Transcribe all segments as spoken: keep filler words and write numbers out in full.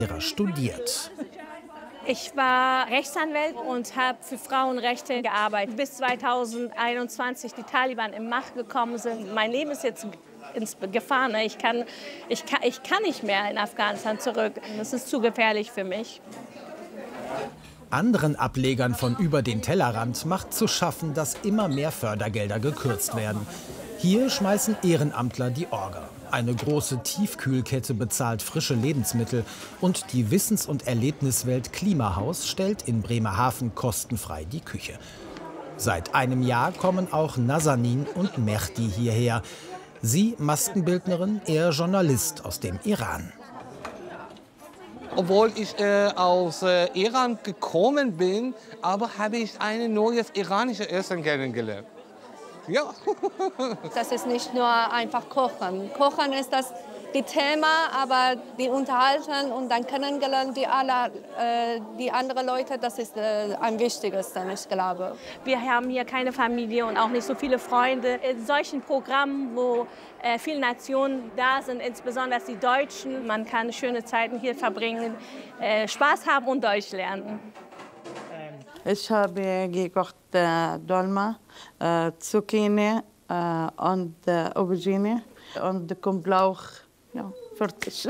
studiert. Ich war Rechtsanwalt und habe für Frauenrechte gearbeitet. Bis zweitausendeinundzwanzig die Taliban in Macht gekommen sind. Mein Leben ist jetzt ins Gefahr. Ne? Ich, kann, ich, kann, ich kann nicht mehr in Afghanistan zurück. Das ist zu gefährlich für mich. Anderen Ablegern von Über den Tellerrand macht zu schaffen, dass immer mehr Fördergelder gekürzt werden. Hier schmeißen Ehrenamtler die Orga. Eine große Tiefkühlkette bezahlt frische Lebensmittel und die Wissens- und Erlebniswelt Klimahaus stellt in Bremerhaven kostenfrei die Küche. Seit einem Jahr kommen auch Nazanin und Mehdi hierher. Sie Maskenbildnerin, er Journalist aus dem Iran. Obwohl ich äh, aus äh, Iran gekommen bin, aber habe ich ein neues iranisches Essen kennengelernt. Ja. Das ist nicht nur einfach Kochen. Kochen ist das die Thema, aber die unterhalten und dann kennengelernt die alle, äh, die anderen Leute, das ist äh, am wichtigsten, ich glaube. Wir haben hier keine Familie und auch nicht so viele Freunde. In solchen Programmen, wo äh, viele Nationen da sind, insbesondere die Deutschen, man kann schöne Zeiten hier verbringen, äh, Spaß haben und Deutsch lernen. Ich habe gekocht äh, Dolma, äh, Zucchini äh, und äh, Aubergine und Knoblauch. Ja, fertig.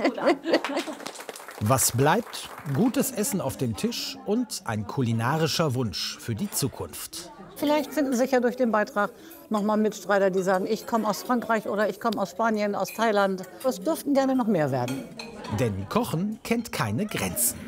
Was bleibt? Gutes Essen auf dem Tisch und ein kulinarischer Wunsch für die Zukunft. Vielleicht finden sich ja durch den Beitrag noch mal Mitstreiter, die sagen, ich komme aus Frankreich oder ich komme aus Spanien, aus Thailand. Es dürften gerne noch mehr werden. Denn Kochen kennt keine Grenzen.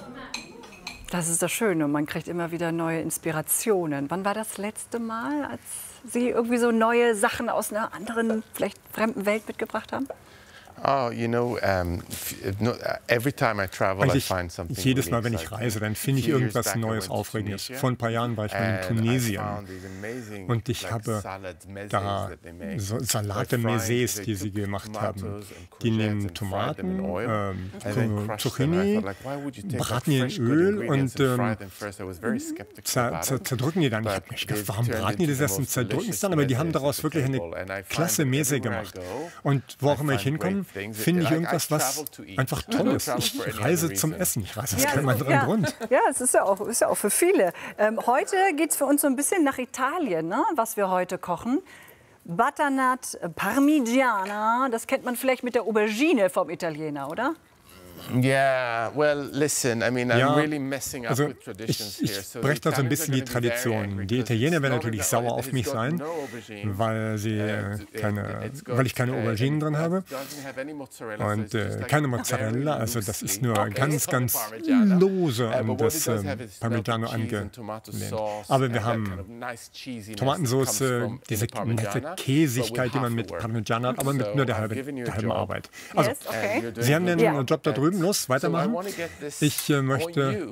Das ist das Schöne, man kriegt immer wieder neue Inspirationen. Wann war das letzte Mal, als Sie irgendwie so neue Sachen aus einer anderen, vielleicht fremden Welt mitgebracht haben? Oh, you know, um, every time I travel, I find something. Jedes Mal, wenn ich reise, dann finde ich irgendwas Neues, Aufregendes. Vor ein paar Jahren war ich mal in Tunesien und ich habe da so Salate Mezes, die sie gemacht haben. Die nehmen Tomaten, ähm, Zucchini, braten die in Öl und ähm, zerdrücken die dann. Ich habe mich gedacht, warum braten die das erst und zerdrücken es dann? Aber die haben daraus wirklich eine klasse Meze gemacht. Und wo auch immer ich hinkomme, finde ich irgendwas, was einfach toll ist. Ich reise zum Essen. Ich reise aus keinem anderen ja. Grund. Ja, es ist ja auch, ist ja auch für viele. Ähm, heute geht es für uns so ein bisschen nach Italien, ne? Was wir heute kochen. Butternut Parmigiana, das kennt man vielleicht mit der Aubergine vom Italiener, oder? Yeah, well, listen, I mean, I'm ja, really messing up also with traditions ich, here. ich So breche da so ein bisschen die Tradition. Die Italiener werden natürlich sauer auf mich sein, weil, sie keine, weil ich keine Auberginen drin habe und äh, keine Mozzarella. Also das ist nur ganz, ganz lose an das ähm, Parmigiano angelehnt. Aber wir haben Tomatensauce, diese nette Käsigkeit, die man mit Parmigiano hat, aber mit nur der halben, der halben Arbeit. Also, okay. Sie haben den Job da drüben. Los, weitermachen. Ich äh, möchte,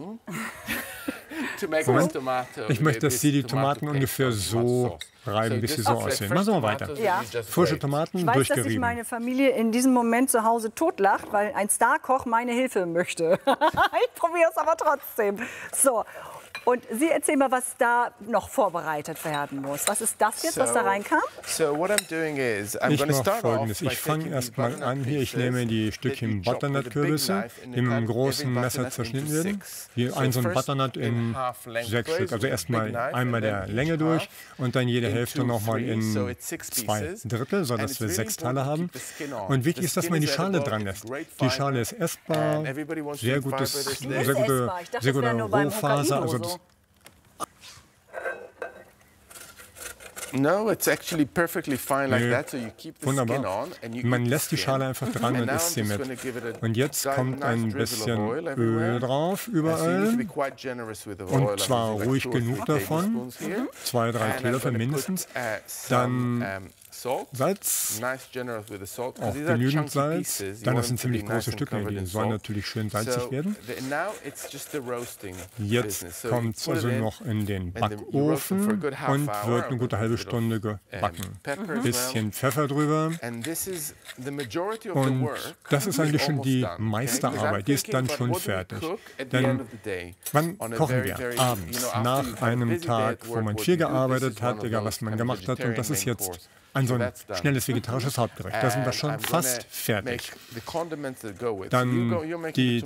Moment, ich möchte, dass Sie die Tomaten ungefähr so reiben, bis sie so aussehen. Machen wir mal weiter. Ja. Frische Tomaten, ich weiß, durchgerieben. dass sich meine Familie in diesem Moment zu Hause totlacht, weil ein Starkoch meine Hilfe möchte. Ich probiere es aber trotzdem. So. Und Sie erzählen mal, was da noch vorbereitet werden muss. Was ist das jetzt, was da reinkam? Ich mache Folgendes. Ich fange erst mal an hier. Ich nehme die Stückchen Butternut-Kürbisse, die mit einem großen Messer zerschnitten werden. Hier ein so ein Butternut in sechs Stück. Also erstmal einmal der Länge durch und dann jede Hälfte nochmal in zwei Drittel, sodass wir sechs Teile haben. Und wichtig ist, dass man die Schale dran lässt. Die Schale ist essbar, sehr gutes, sehr gute, sehr gute Rohfaser. Also das No, it's actually perfectly fine like that. So you keep the skin on and you Man lässt die Schale einfach dran und isst sie mit. Und jetzt kommt ein bisschen Öl drauf, überall. Und zwar ruhig genug davon. Zwei, drei Teelöffel mindestens. Dann Salz, auch genügend Salz. Dann das sind ziemlich große Stücke, die sollen natürlich schön salzig werden. Jetzt kommt es also noch in den Backofen und wird eine gute halbe Stunde gebacken. Ein bisschen Pfeffer drüber. Und das ist eigentlich schon die meiste Arbeit, die ist dann schon fertig. Denn wann kochen wir? Abends, nach einem Tag, wo man viel gearbeitet hat, egal was man gemacht hat. Und das ist jetzt ein so ein schnelles vegetarisches Hauptgericht. Da sind wir schon fast fertig. Dann die